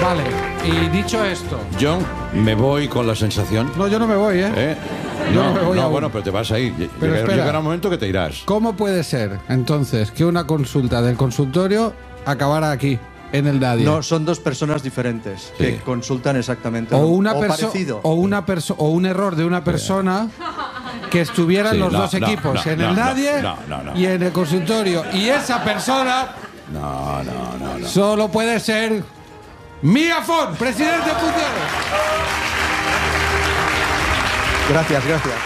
Vale, y dicho esto... Yo me voy con la sensación... No, yo no me voy, ¿eh? Yo no me voy aún. Bueno, pero te vas a ir. Pero espera. Llegará un momento que te irás. ¿Cómo puede ser, entonces, que una consulta del consultorio acabara aquí, en el Daddy? No, son dos personas diferentes que consultan exactamente parecido. O un error de una persona que estuvieran los dos equipos, en el Nadie y en el consultorio. Y esa persona No. solo puede ser Mía Font, presidente en funciones. Gracias.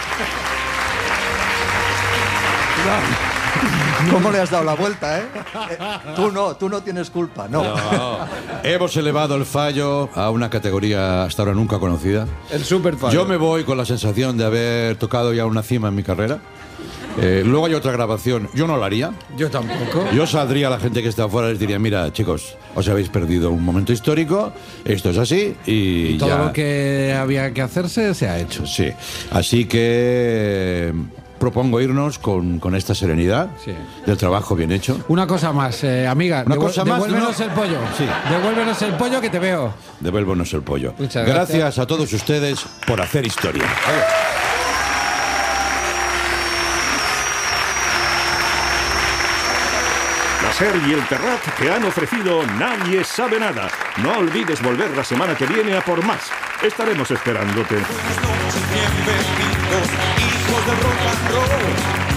¿Cómo le has dado la vuelta, Tú no tienes culpa, no. Hemos elevado el fallo a una categoría hasta ahora nunca conocida. El super fallo. Yo me voy con la sensación de haber tocado ya una cima en mi carrera. Luego hay otra grabación. Yo no la haría. Yo tampoco. Yo saldría a la gente que está afuera y les diría, mira, chicos, os habéis perdido un momento histórico, esto es así y todo ya. lo que había que hacerse se ha hecho. Sí, así que propongo irnos con esta serenidad del trabajo bien hecho. Una cosa más, amiga. Devuélvenos el pollo. Sí. Devuélvenos el pollo que te veo. Devuélvenos el pollo. Muchas gracias. Gracias a todos ustedes por hacer historia. La SER y el Terrat te han ofrecido Nadie sabe nada. No olvides volver la semana que viene a por más. Estaremos esperándote. Bienvenidos, hijos del rock and roll.